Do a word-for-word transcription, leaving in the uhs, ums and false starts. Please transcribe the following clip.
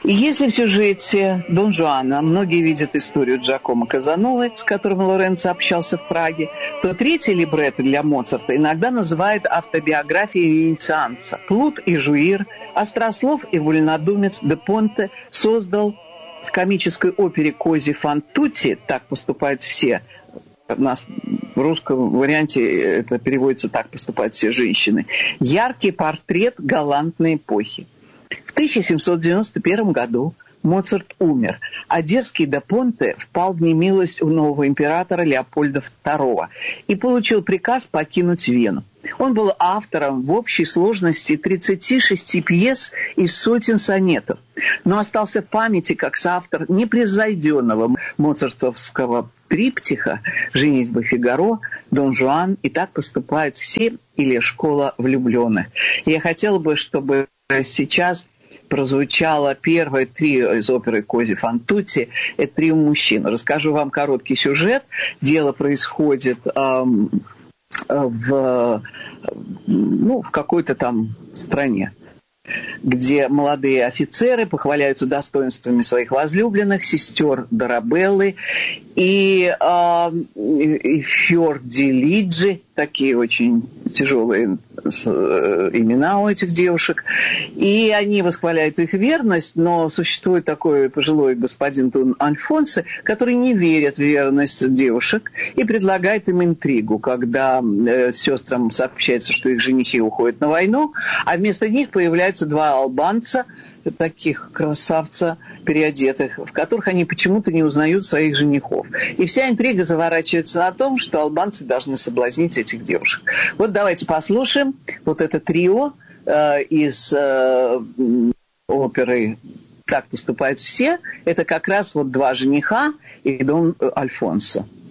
И если в сюжете Дон Жуана многие видят историю Джакомо Казановы, с которым Лоренцо общался в Праге, то третий либретто для Моцарта иногда называют автобиографией венецианца. Плут и Жуир, острослов и вольнодумец де Понте создал в комической опере «Кози фан тутти», так поступают все, у нас в русском варианте это переводится «так поступают все женщины», яркий портрет галантной эпохи. В тысяча семьсот девяносто первом году Моцарт умер, а дерзкий де Понте впал в немилость у нового императора Леопольда второго и получил приказ покинуть Вену. Он был автором в общей сложности тридцати шести пьес и сотен сонетов, но остался в памяти как соавтор непревзойденного моцартовского триптиха «Женитьба Фигаро», «Дон Жуан» и «Так поступают все» или «Школа влюбленных». Я хотела бы, чтобы сейчас прозвучало первое трио из оперы «Кози фан тутти». Это трио мужчин. Расскажу вам короткий сюжет. Дело происходит эм, в, ну, в какой-то там стране, где молодые офицеры похваляются достоинствами своих возлюбленных, сестер Дорабеллы и, э, и Фьордилиджи, такие очень тяжелые имена у этих девушек, и они восхваляют их верность, но существует такой пожилой господин Дон Альфонсо, который не верит в верность девушек и предлагает им интригу, когда э, сестрам сообщается, что их женихи уходят на войну, а вместо них появляются два албанца, таких красавца переодетых, в которых они почему-то не узнают своих женихов. И вся интрига заворачивается на том, что албанцы должны соблазнить этих девушек. Вот давайте послушаем вот это трио э, из э, оперы «Так поступают все». Это как раз вот два жениха и Дон Альфонсо.